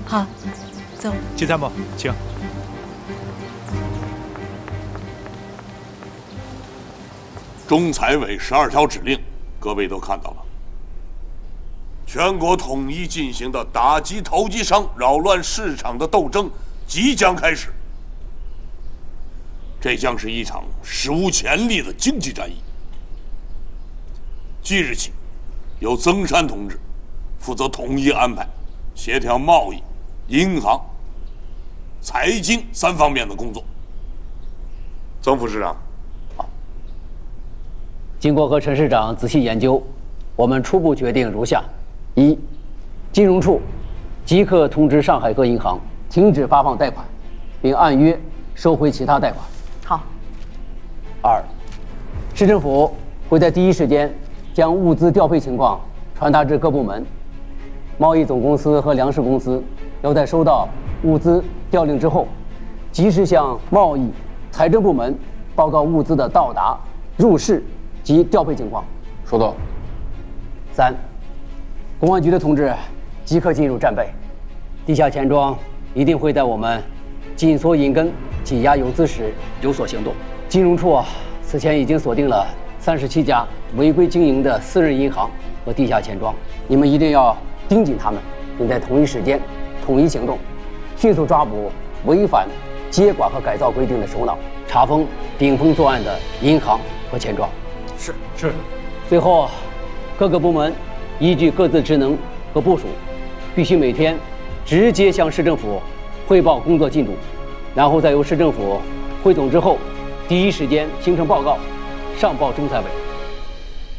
好，走。 季参谋，请。 中财委12条指令，各位都看到了。全国统一进行的打击投机商扰乱市场的斗争即将开始。这将是一场史无前例的经济战役。即日起，由曾山同志负责统一安排、协调贸易、银行、财经3方面的工作。曾副市长。 经过和陈市长仔细研究，我们初步决定如下：一，金融处即刻通知上海各银行停止发放贷款，并按约收回其他贷款。 好。 二，市政府会在第一时间将物资调配情况传达至各部门。贸易总公司和粮食公司要在收到物资调令之后，及时向贸易、财政部门报告物资的到达、入市及调配情况。 收到。 三，公安局的同志即刻进入战备，地下钱庄一定会在我们紧缩银根、挤压游资时有所行动。金融处此前已经锁定了37家违规经营的私人银行和地下钱庄，你们一定要盯紧他们，并在同一时间统一行动，迅速抓捕违反接管和改造规定的首脑，查封顶风作案的银行和钱庄。 是。 最后，各个部门依据各自职能和部署，必须每天直接向市政府汇报工作进度，然后再由市政府汇总之后，第一时间形成报告，上报中财委。